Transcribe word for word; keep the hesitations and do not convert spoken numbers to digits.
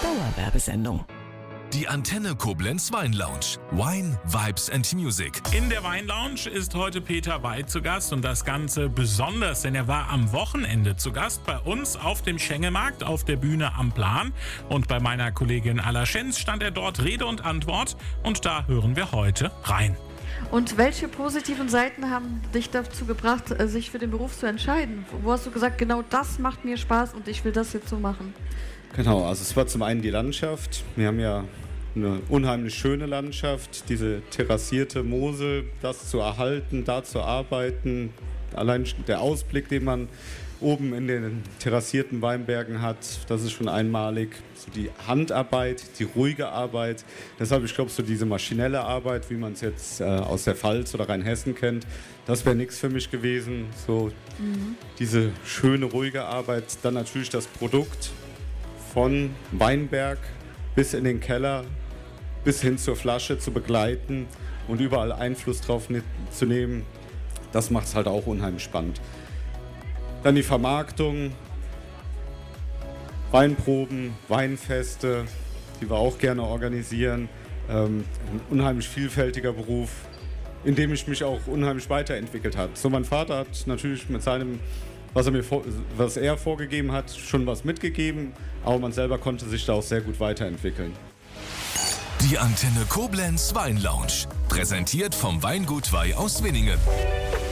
Dauerwerbesendung. Die Antenne Koblenz Weinlounge. Wine, Vibes and Music. In der Weinlounge ist heute Peter Wey zu Gast und das Ganze besonders, denn er war am Wochenende zu Gast bei uns auf dem Schengelmarkt auf der Bühne am Plan. Und bei meiner Kollegin Alla Schenz stand er dort Rede und Antwort und da hören wir heute rein. Und welche positiven Seiten haben dich dazu gebracht, sich für den Beruf zu entscheiden? Wo hast du gesagt, genau das macht mir Spaß und ich will das jetzt so machen? Genau, also es war zum einen die Landschaft. Wir haben ja eine unheimlich schöne Landschaft, diese terrassierte Mosel, das zu erhalten, da zu arbeiten. Allein der Ausblick, den man oben in den terrassierten Weinbergen hat, das ist schon einmalig. So die Handarbeit, die ruhige Arbeit. Deshalb, ich glaube, so diese maschinelle Arbeit, wie man es jetzt äh, aus der Pfalz oder Rheinhessen kennt, das wäre nichts für mich gewesen. So mhm. diese schöne, ruhige Arbeit. Dann natürlich das Produkt von Weinberg bis in den Keller, bis hin zur Flasche zu begleiten und überall Einfluss drauf zu nehmen, das macht es halt auch unheimlich spannend. Dann die Vermarktung, Weinproben, Weinfeste, die wir auch gerne organisieren. Ähm, ein unheimlich vielfältiger Beruf, in dem ich mich auch unheimlich weiterentwickelt habe. So, mein Vater hat natürlich mit seinem, was er mir vor, was er vorgegeben hat, schon was mitgegeben, aber man selber konnte sich da auch sehr gut weiterentwickeln. Die Antenne Koblenz Weinlounge, präsentiert vom Weingut Wey aus Winningen.